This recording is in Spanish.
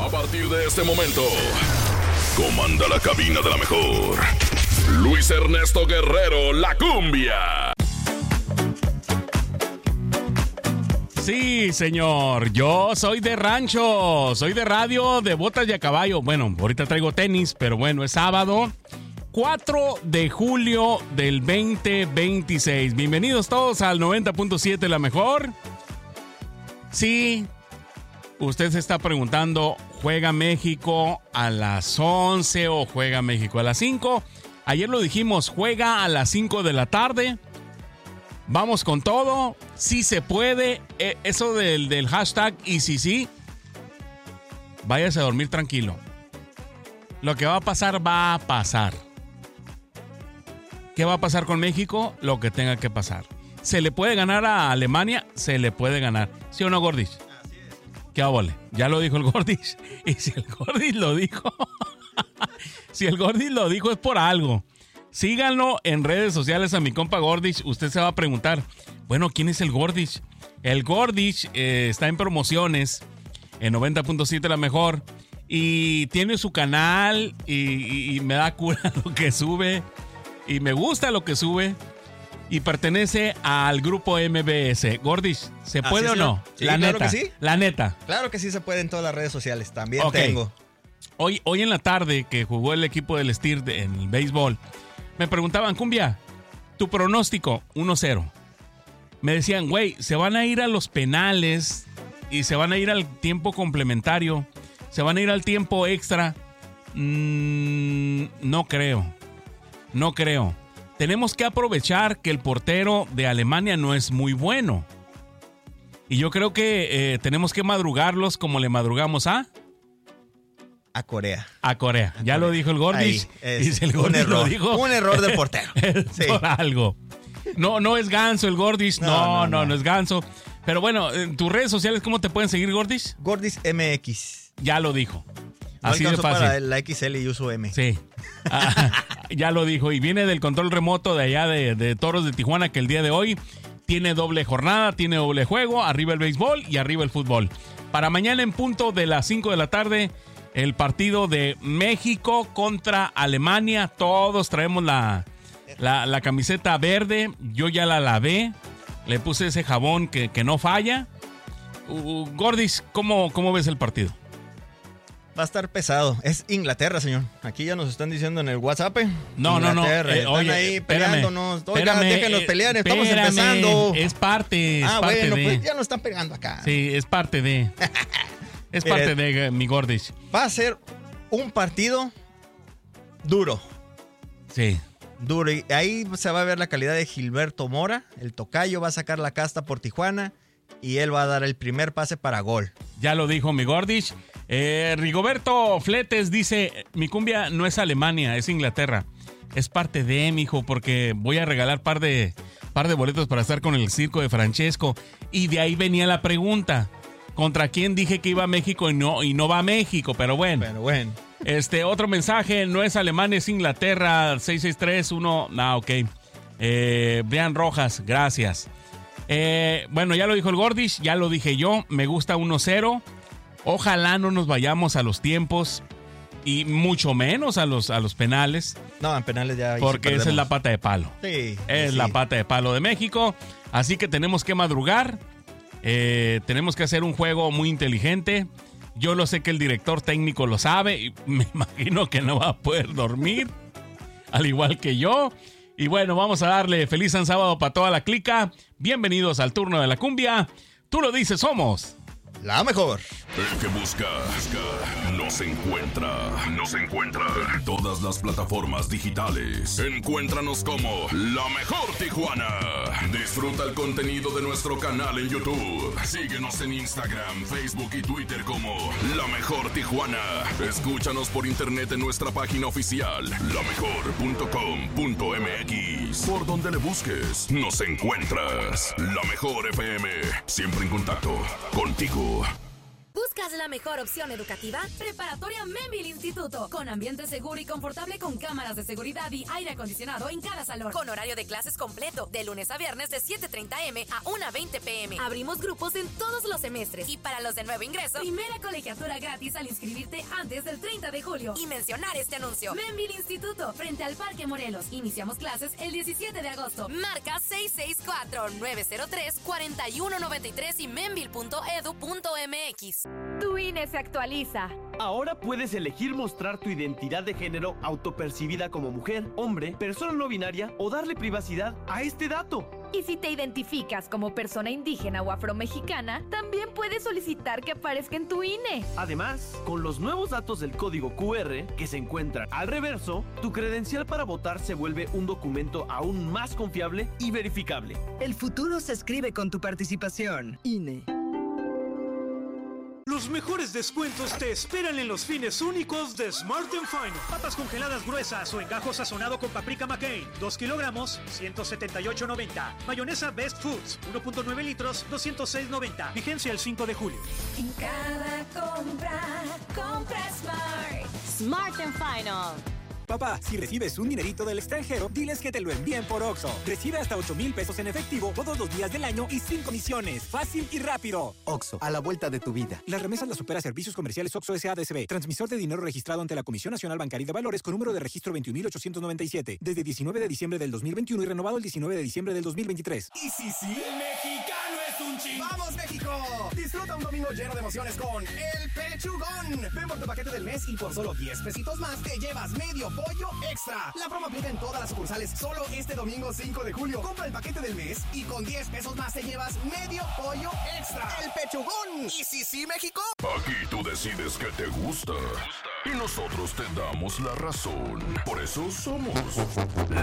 A partir de este momento, comanda la cabina de la mejor. Luis Ernesto Guerrero, la cumbia. Sí, señor, yo soy de rancho, soy de radio, de botas y a caballo. Bueno, ahorita traigo tenis, pero bueno, es sábado 4 de julio del 2026. Bienvenidos todos al 90.7 La Mejor. Sí, usted se está preguntando, ¿juega México a las 11 o juega México a las 5? Ayer lo dijimos, juega a las 5 de la tarde. Vamos con todo, sí se puede. Eso del hashtag y sí, váyase a dormir tranquilo. Lo que va a pasar, va a pasar. ¿Qué va a pasar con México? Lo que tenga que pasar. ¿Se le puede ganar a Alemania? Se le puede ganar. ¿Sí o no, Gordis? Así es. ¿Qué óvole? Ya lo dijo el Gordis. Y si el Gordis lo dijo, si el Gordis lo dijo es por algo. Síganlo en redes sociales a mi compa Gordis. Usted se va a preguntar, bueno, ¿quién es el Gordis? El Gordis está en promociones en 90.7 La Mejor y tiene su canal y me da cura lo que sube y me gusta lo que sube y pertenece al grupo MBS. Gordis, ¿se puede o no? Sí, La claro neta, que sí. La neta. Claro que sí se puede en todas las redes sociales. También Okay. tengo. Hoy en la tarde que jugó el equipo del Steer en el béisbol, me preguntaban, Cumbia, tu pronóstico, 1-0. Me decían, güey, se van a ir a los penales y se van a ir al tiempo complementario, se van a ir al tiempo extra. No creo. Tenemos que aprovechar que el portero de Alemania no es muy bueno. Y yo creo que tenemos que madrugarlos como le madrugamos a Corea. A Corea. Ya lo dijo el Gordis. Ahí, Y si el Gordis lo dijo, un error del portero. Sí. por algo. No es ganso el Gordis. No es ganso. Pero bueno, en tus redes sociales, ¿cómo te pueden seguir, Gordis? Gordis MX. Ya lo dijo. No Así de alcanzo fácil. para la XL y uso M. Sí. Ya lo dijo. Y viene del control remoto de allá de Toros de Tijuana, que el día de hoy tiene doble jornada, tiene doble juego. Arriba el béisbol y arriba el fútbol. Para mañana en punto de las 5 de la tarde, el partido de México contra Alemania. Todos traemos la camiseta verde. Yo ya la lavé. Le puse ese jabón que no falla. Gordis, ¿cómo ves el partido? Va a estar pesado. Es Inglaterra, señor. Aquí ya nos están diciendo en el WhatsApp. No. Están Oye, ahí espérame, peleándonos. Oiga, déjenos pelear. Estamos espérame. empezando. Es parte bueno, de. pues ya nos están pegando acá. Sí, es parte de. Es parte de mi Gordis. Va a ser un partido duro. Sí. Duro. Y ahí se va a ver la calidad de Gilberto Mora. El tocayo va a sacar la casta por Tijuana. Y él va a dar el primer pase para gol. Ya lo dijo mi Gordis. Rigoberto Fletes dice, mi cumbia no es Alemania, es Inglaterra. Es parte de, mijo, porque voy a regalar par de boletos para estar con el circo de Francesco. Y de ahí venía la pregunta. ¿Contra quién dije que iba a México y no va a México? Pero bueno. Otro mensaje, no es Alemania, es Inglaterra. 6631. Ok. Brian Rojas, gracias. Bueno, ya lo dijo el Gordis, ya lo dije yo. Me gusta 1-0. Ojalá no nos vayamos a los tiempos y mucho menos a los penales. No, en penales ya. Porque esa es la pata de palo. Sí. Es la pata de palo de México. Así que tenemos que madrugar. Tenemos que hacer un juego muy inteligente. Yo lo sé que el director técnico lo sabe. Y me imagino que no va a poder dormir. Al igual que yo. Y bueno, vamos a darle feliz San Sábado para toda la clica. Bienvenidos al turno de la cumbia. Tú lo dices, somos la mejor. El que busca, nos encuentra. En todas las plataformas digitales. Encuéntranos como La Mejor Tijuana. Disfruta el contenido de nuestro canal en YouTube. Síguenos en Instagram, Facebook y Twitter como La Mejor Tijuana. Escúchanos por internet en nuestra página oficial, lamejor.com.mx. Por donde le busques, nos encuentras. La Mejor FM, siempre en contacto contigo. Busca ¿Buscas la mejor opción educativa? Preparatoria Memville Instituto, con ambiente seguro y confortable con cámaras de seguridad y aire acondicionado en cada salón. Con horario de clases completo, de lunes a viernes de 7:30 a.m. a 1:20 p.m. Abrimos grupos en todos los semestres. Y para los de nuevo ingreso, primera colegiatura gratis al inscribirte antes del 30 de julio. Y mencionar este anuncio. Memville Instituto, frente al Parque Morelos. Iniciamos clases el 17 de agosto. Marca 664-903-4193 y memville.edu.mx. Tu INE se actualiza. Ahora puedes elegir mostrar tu identidad de género autopercibida como mujer, hombre, persona no binaria o darle privacidad a este dato. Y si te identificas como persona indígena o afromexicana, también puedes solicitar que aparezca en tu INE. Además, con los nuevos datos del código QR que se encuentran al reverso, tu credencial para votar se vuelve un documento aún más confiable y verificable. El futuro se escribe con tu participación. INE. Los mejores descuentos te esperan en los fines únicos de Smart & Final. Papas congeladas gruesas o engajo sazonado con paprika McCain, 2 kilogramos, 178.90. Mayonesa Best Foods, 1.9 litros, 206.90. Vigencia el 5 de julio. En cada compra Smart. Smart & Final. Papá, si recibes un dinerito del extranjero, diles que te lo envíen por OXXO. Recibe hasta 8,000 pesos en efectivo todos los días del año y sin comisiones. Fácil y rápido. OXXO, a la vuelta de tu vida. Las remesas las opera Servicios Comerciales OXXO S.A.D.C.B. Transmisor de dinero registrado ante la Comisión Nacional Bancaria de Valores con número de registro 21.897. Desde 19 de diciembre del 2021 y renovado el 19 de diciembre del 2023. Y sí, mexicano es un ching. ¡Vamos, México! Disfruta un domingo lleno de emociones con El Pechugón. Ven por tu paquete del mes y por solo 10 pesitos más te llevas medio pollo extra. La promo aplica en todas las sucursales solo este domingo 5 de julio. Compra el paquete del mes y con 10 pesos más te llevas medio pollo extra. El Pechugón. ¿Y sí, México? Aquí tú decides qué te gusta y nosotros te damos la razón. Por eso somos